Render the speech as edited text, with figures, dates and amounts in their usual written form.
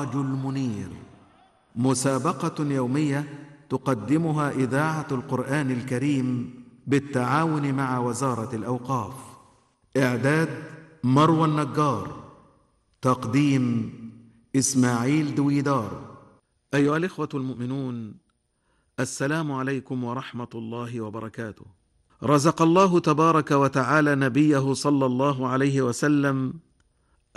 السراج المنير، مسابقة يومية تقدمها إذاعة القرآن الكريم بالتعاون مع وزارة الأوقاف. إعداد مروى النجار، تقديم إسماعيل دويدار. أيها الإخوة المؤمنون، السلام عليكم ورحمة الله وبركاته. رزق الله تبارك وتعالى نبيه صلى الله عليه وسلم